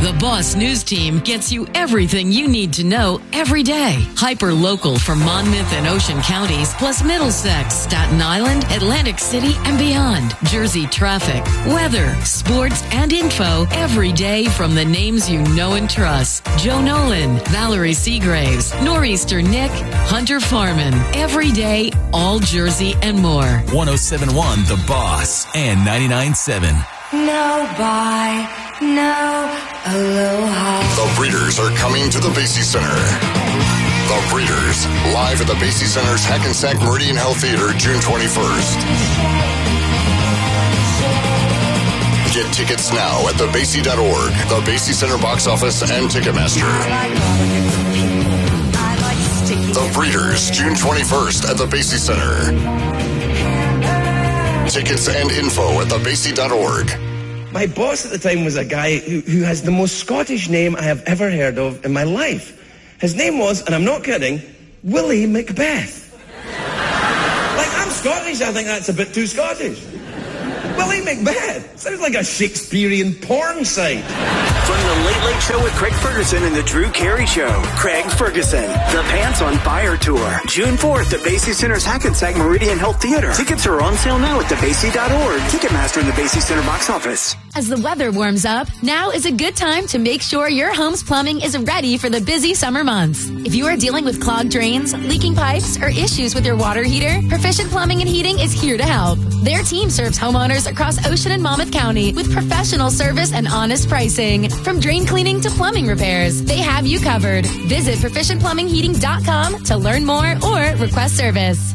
The Boss News Team gets you everything you need to know every day. Hyper-local for Monmouth and Ocean counties, plus Middlesex, Staten Island, Atlantic City, and beyond. Jersey traffic, weather, sports, and info every day from the names you know and trust. Joe Nolan, Valerie Seagraves, Nor'easter Nick, Hunter Farman. Every day, all Jersey and more. 107.1 The Boss and 99.7. No bye, no aloha. The Breeders are coming to the Basie Center. The Breeders, live at the Basie Center's Hackensack Meridian Health Theater, June 21st. Get tickets now at thebasie.org, the Basie Center box office, and Ticketmaster. The Breeders, June 21st at the Basie Center. Tickets and info at thebasie.org. My boss at the time was a guy who has the most Scottish name I have ever heard of in my life. His name was, and I'm not kidding, Willie Macbeth. Like, I'm Scottish, I think that's a bit too Scottish. Willie Macbeth. Sounds like a Shakespearean porn site. From the Late Late Show with Craig Ferguson and the Drew Carey Show, Craig Ferguson, The Pants on Fire Tour, June 4th at Basie Center's Hackensack Meridian Health Theater. Tickets are on sale now at thebasie.org. Ticketmaster in the Basie Center box office. As the weather warms up, now is a good time to make sure your home's plumbing is ready for the busy summer months. If you are dealing with clogged drains, leaking pipes, or issues with your water heater, Proficient Plumbing and Heating is here to help. Their team serves homeowners across Ocean and Monmouth County with professional service and honest pricing. From drain cleaning to plumbing repairs, they have you covered. Visit ProficientPlumbingHeating.com to learn more or request service.